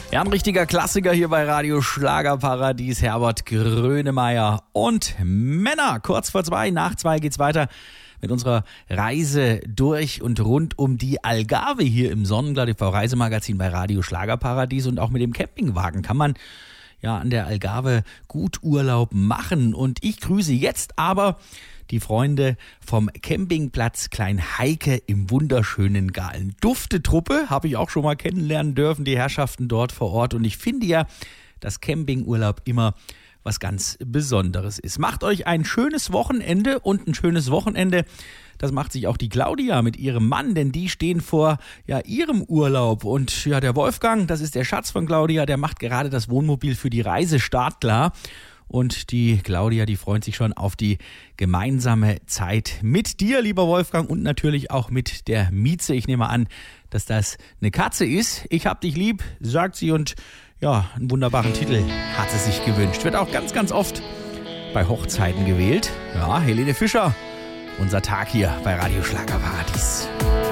Ja, ein richtiger Klassiker hier bei Radio Schlagerparadies. Herbert Grönemeyer und Männer. Kurz vor 2, nach 2 geht's weiter mit unserer Reise durch und rund um die Algarve hier im Sonnenblatt TV Reisemagazin bei Radio Schlagerparadies. Und auch mit dem Campingwagen kann man ja an der Algarve gut Urlaub machen. Und ich grüße jetzt aber die Freunde vom Campingplatz Klein Heike im wunderschönen Galen. Dufte-Truppe habe ich auch schon mal kennenlernen dürfen, die Herrschaften dort vor Ort. Und ich finde ja, dass Campingurlaub immer was ganz Besonderes ist. Macht euch ein schönes Wochenende und ein schönes Wochenende, das macht sich auch die Claudia mit ihrem Mann, denn die stehen vor ihrem Urlaub. Und ja, der Wolfgang, das ist der Schatz von Claudia, der macht gerade das Wohnmobil für die Reise startklar. Und die Claudia, die freut sich schon auf die gemeinsame Zeit mit dir, lieber Wolfgang, und natürlich auch mit der Mieze. Ich nehme an, dass das eine Katze ist. Ich hab dich lieb, sagt sie, und ja, einen wunderbaren Titel hat sie sich gewünscht. Wird auch ganz, ganz oft bei Hochzeiten gewählt. Ja, Helene Fischer, unser Tag hier bei Radio Schlagerparadies.